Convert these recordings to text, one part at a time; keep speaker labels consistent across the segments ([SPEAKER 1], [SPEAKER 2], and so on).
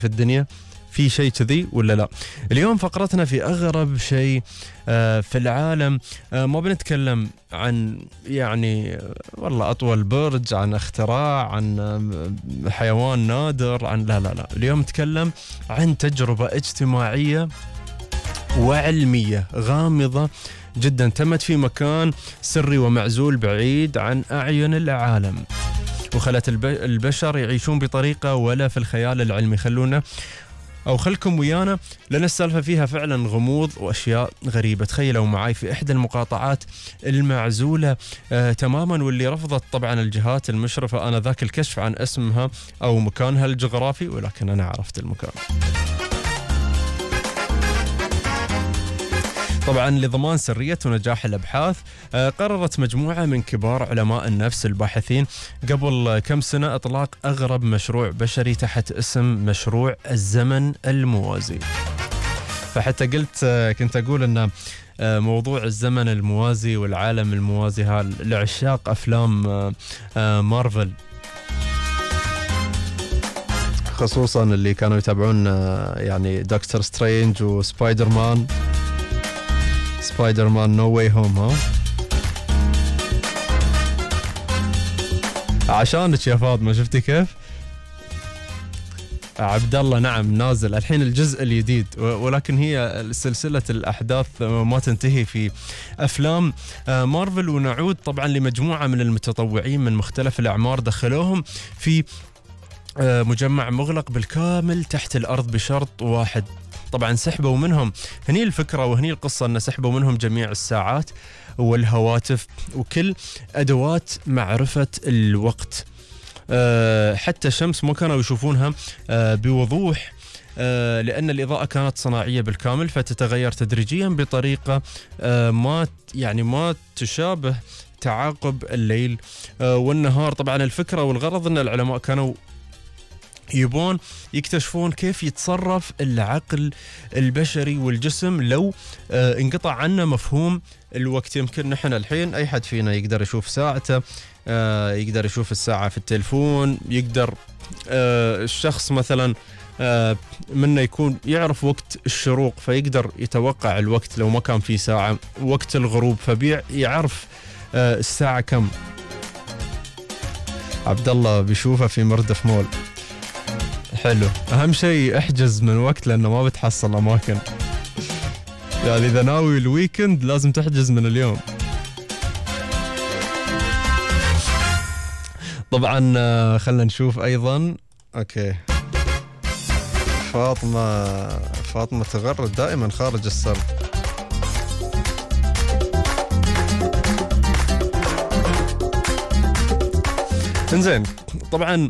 [SPEAKER 1] في الدنيا؟ في شيء كذي ولا لا؟ اليوم فقرتنا في أغرب شيء في العالم. ما بنتكلم عن يعني والله أطول برج، عن اختراع، عن حيوان نادر، عن لا. اليوم نتكلم عن تجربة اجتماعية وعلمية غامضة جدا تمت في مكان سري ومعزول بعيد عن أعين العالم، وخلت البشر يعيشون بطريقة ولا في الخيال العلمي. خلكم ويانا لأن السالفة فيها فعلا غموض وأشياء غريبة. تخيلوا معي في إحدى المقاطعات المعزولة تماما، واللي رفضت طبعا الجهات المشرفة آنذاك الكشف عن اسمها أو مكانها الجغرافي، ولكن أنا عرفت المكان. طبعا لضمان سرية ونجاح الأبحاث قررت مجموعة من كبار علماء النفس الباحثين قبل كم سنة إطلاق أغرب مشروع بشري تحت اسم مشروع الزمن الموازي. فحتى كنت أقول أن موضوع الزمن الموازي والعالم الموازي لعشاق أفلام مارفل، خصوصا اللي كانوا يتابعون يعني دكتور سترينج وسبايدر مان نو واي هوم. عشانك يا فاطمة، شفتي كيف؟ عبد الله نعم نازل الحين الجزء الجديد، ولكن هي سلسلة الأحداث ما تنتهي في أفلام مارفل. ونعود طبعا لمجموعة من المتطوعين من مختلف الأعمار دخلوهم في مجمع مغلق بالكامل تحت الأرض بشرط واحد. طبعا سحبوا منهم، هني الفكرة وهني القصة، أن سحبوا منهم جميع الساعات والهواتف وكل أدوات معرفة الوقت. حتى الشمس ما كانوا يشوفونها بوضوح، لأن الإضاءة كانت صناعية بالكامل، فتتغير تدريجيا بطريقة ما تشابه تعاقب الليل والنهار. طبعا الفكرة والغرض أن العلماء كانوا يبون يكتشفون كيف يتصرف العقل البشري والجسم لو انقطع عنا مفهوم الوقت. يمكن نحن الحين أي حد فينا يقدر يشوف ساعته، يقدر يشوف الساعة في التلفون، يقدر الشخص مثلا منا يكون يعرف وقت الشروق فيقدر يتوقع الوقت لو ما كان في ساعة، وقت الغروب فبيعرف الساعة كم. عبد الله بيشوفه في مردف مول. حلو، أهم شيء احجز من وقت لأنه ما بتحصل أماكن، يعني إذا ناوي الويكند لازم تحجز من اليوم. طبعا خلنا نشوف أيضا. أوكي، فاطمة تغرد دائما خارج السرب. انزين، طبعا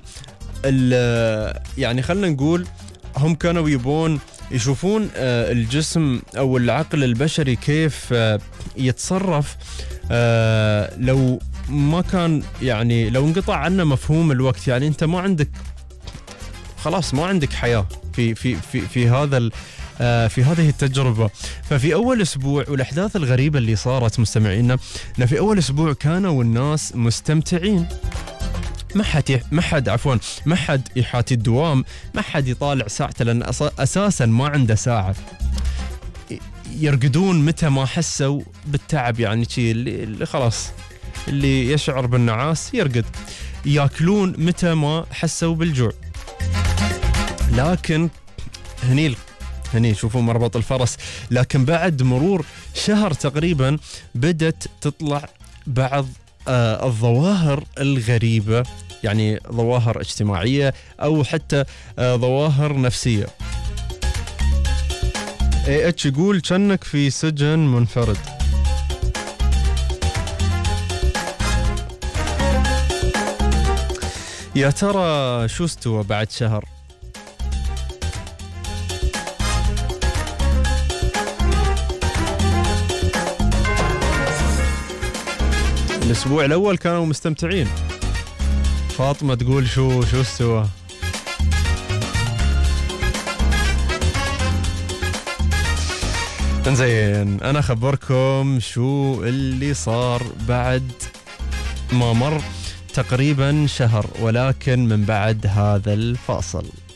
[SPEAKER 1] يعني خلنا نقول هم كانوا يبون يشوفون الجسم أو العقل البشري كيف يتصرف لو ما كان، يعني لو انقطع عنا مفهوم الوقت. يعني أنت ما عندك، خلاص ما عندك حياة في هذه التجربة. ففي أول أسبوع، والأحداث الغريبة اللي صارت مستمعينا، أن في أول أسبوع كانوا الناس مستمتعين، ما حد يحاتي الدوام، ما حد يطالع ساعته لأن أساسا ما عنده ساعة. يرقدون متى ما حسوا بالتعب، يعني شيء اللي خلاص اللي يشعر بالنعاس يرقد. ياكلون متى ما حسوا بالجوع. لكن هني شوفوا مربط الفرس. لكن بعد مرور شهر تقريبا بدت تطلع بعض الظواهر الغريبة، يعني ظواهر اجتماعية أو حتى ظواهر نفسية. AH يقول كأنك في سجن منفرد. يا ترى شو استوى بعد شهر؟ الأسبوع الأول كانوا مستمتعين. فاطمة تقول شو استوى؟ انزين، أنا أخبركم شو اللي صار بعد ما مر تقريبا شهر، ولكن من بعد هذا الفاصل.